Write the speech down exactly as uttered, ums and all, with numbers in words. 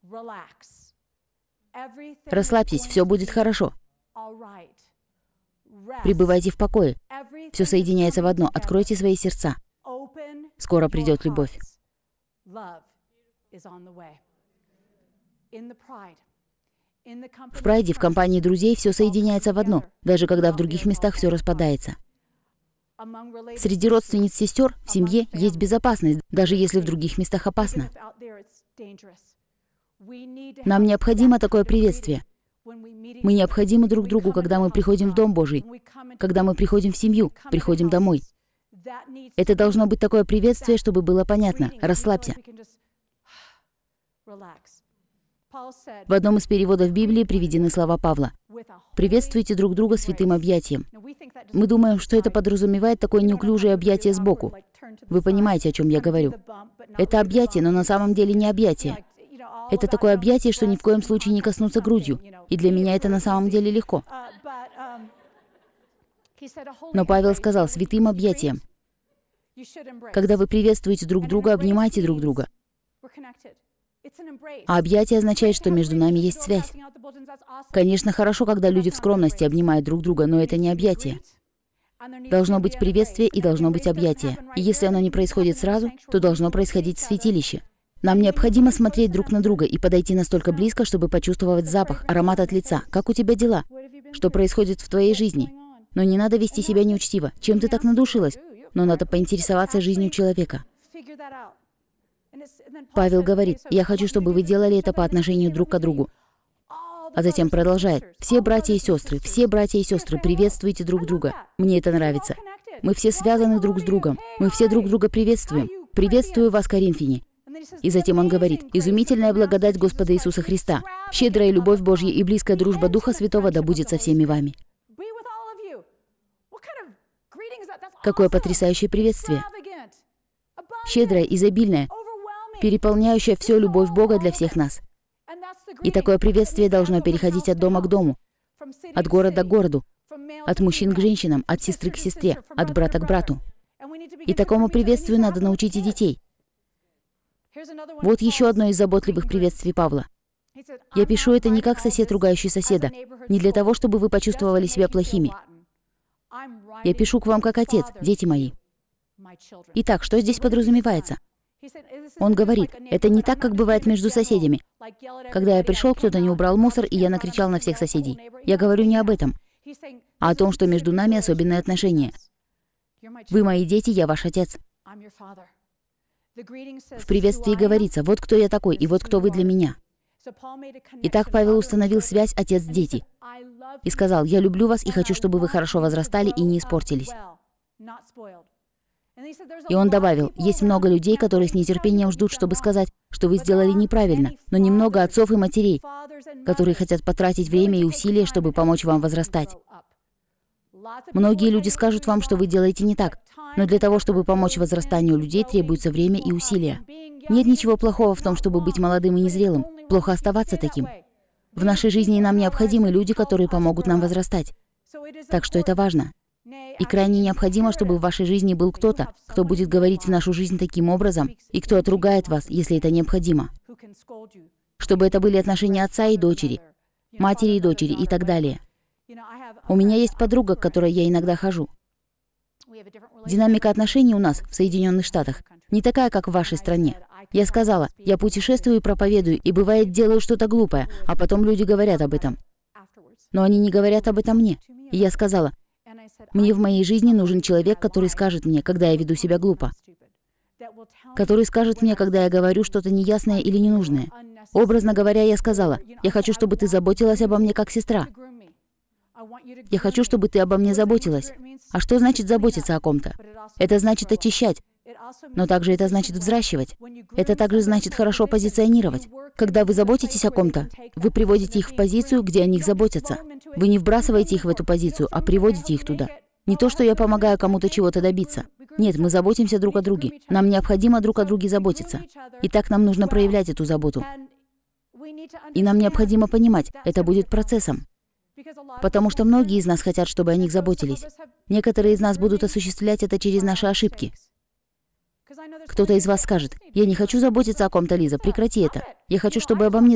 Расслабьтесь, все будет хорошо. Пребывайте в покое. Все соединяется в одно. Откройте свои сердца. Скоро придет любовь. В прайде, в компании друзей все соединяется в одно, даже когда в других местах все распадается. Среди родственниц сестер в семье есть безопасность, даже если в других местах опасно. Нам необходимо такое приветствие. Мы необходимы друг другу, когда мы приходим в Дом Божий, когда мы приходим в семью, приходим домой. Это должно быть такое приветствие, чтобы было понятно. Расслабься. В одном из переводов Библии приведены слова Павла. «Приветствуйте друг друга святым объятием». Мы думаем, что это подразумевает такое неуклюжее объятие сбоку. Вы понимаете, о чем я говорю. Это объятие, но на самом деле не объятие. Это такое объятие, что ни в коем случае не коснуться грудью. И для меня это на самом деле легко. Но Павел сказал «святым объятием». Когда вы приветствуете друг друга, обнимайте друг друга. А объятие означает, что между нами есть связь. Конечно, хорошо, когда люди в скромности обнимают друг друга, но это не объятие. Должно быть приветствие и должно быть объятие. И если оно не происходит сразу, то должно происходить в святилище. Нам необходимо смотреть друг на друга и подойти настолько близко, чтобы почувствовать запах, аромат от лица. Как у тебя дела? Что происходит в твоей жизни? Но не надо вести себя неучтиво. Чем ты так надушилась? Но надо поинтересоваться жизнью человека. Павел говорит, я хочу, чтобы вы делали это по отношению друг к другу. А затем продолжает, все братья и сестры, все братья и сестры, приветствуйте друг друга. Мне это нравится. Мы все связаны друг с другом. Мы все друг друга приветствуем. Приветствую вас, коринфяне. И затем он говорит, изумительная благодать Господа Иисуса Христа, щедрая любовь Божья и близкая дружба Духа Святого да будет со всеми вами. Какое потрясающее приветствие. Щедрое, изобильное, переполняющая все любовь Бога для всех нас. И такое приветствие должно переходить от дома к дому, от города к городу, от мужчин к женщинам, от сестры к сестре, от брата к брату. И такому приветствию надо научить и детей. Вот еще одно из заботливых приветствий Павла. Я пишу это не как сосед, ругающий соседа, не для того, чтобы вы почувствовали себя плохими. Я пишу к вам как отец, дети мои. Итак, что здесь подразумевается? Он говорит, это не так, как бывает между соседями. Когда я пришел, кто-то не убрал мусор, и я накричал на всех соседей. Я говорю не об этом, а о том, что между нами особенные отношения. Вы мои дети, я ваш отец. В приветствии говорится, вот кто я такой, и вот кто вы для меня. Итак, Павел установил связь отец-дети и сказал, я люблю вас и хочу, чтобы вы хорошо возрастали и не испортились. И он добавил, есть много людей, которые с нетерпением ждут, чтобы сказать, что вы сделали неправильно, но немного отцов и матерей, которые хотят потратить время и усилия, чтобы помочь вам возрастать. Многие люди скажут вам, что вы делаете не так, но для того, чтобы помочь возрастанию людей, требуется время и усилия. Нет ничего плохого в том, чтобы быть молодым и незрелым, плохо оставаться таким. В нашей жизни нам необходимы люди, которые помогут нам возрастать. Так что это важно. И крайне необходимо, чтобы в вашей жизни был кто-то, кто будет говорить в нашу жизнь таким образом, и кто отругает вас, если это необходимо. Чтобы это были отношения отца и дочери, матери и дочери и так далее. У меня есть подруга, к которой я иногда хожу. Динамика отношений у нас в Соединенных Штатах не такая, как в вашей стране. Я сказала, я путешествую и проповедую, и бывает делаю что-то глупое, а потом люди говорят об этом. Но они не говорят об этом мне. И я сказала, мне в моей жизни нужен человек, который скажет мне, когда я веду себя глупо. Который скажет мне, когда я говорю что-то неясное или ненужное. Образно говоря, я сказала, я хочу, чтобы ты заботилась обо мне как сестра. Я хочу, чтобы ты обо мне заботилась. А что значит заботиться о ком-то? Это значит очищать. Но также это значит взращивать. Это также значит хорошо позиционировать. Когда вы заботитесь о ком-то, вы приводите их в позицию, где о них заботятся. Вы не вбрасываете их в эту позицию, а приводите их туда. Не то, что я помогаю кому-то чего-то добиться. Нет, мы заботимся друг о друге. Нам необходимо друг о друге заботиться. И так нам нужно проявлять эту заботу. И нам необходимо понимать, это будет процессом. Потому что многие из нас хотят, чтобы о них заботились. Некоторые из нас будут осуществлять это через наши ошибки. Кто-то из вас скажет, я не хочу заботиться о ком-то, Лиза, прекрати это. Я хочу, чтобы обо мне